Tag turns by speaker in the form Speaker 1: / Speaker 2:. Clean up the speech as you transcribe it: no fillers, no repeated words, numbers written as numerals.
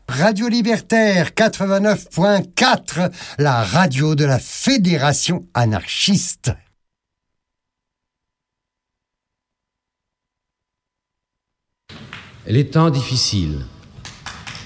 Speaker 1: Radio Libertaire 89.4, la radio de la Fédération anarchiste.
Speaker 2: Les temps difficiles